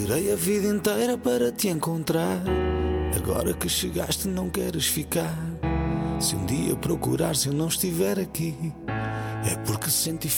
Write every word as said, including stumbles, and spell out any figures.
Esperei a vida inteira para te encontrar. Agora que chegaste não queres ficar. Se um dia procurares eu não estiver aqui, é porque senti